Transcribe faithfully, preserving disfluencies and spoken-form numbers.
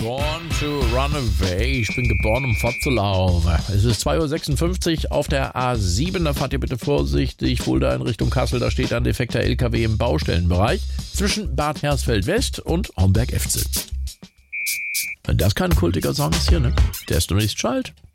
Born to Run Away. Ich bin geboren, um fortzulaufen. Es ist zwei Uhr sechsundfünfzig auf der A sieben. Da fahrt ihr bitte vorsichtig. Fulda in Richtung Kassel. Da steht ein defekter L K W im Baustellenbereich zwischen Bad Hersfeld West und Homberg-Efze. Wenn das kein kultiger Song ist hier, ne? Der ist doch nicht schalt.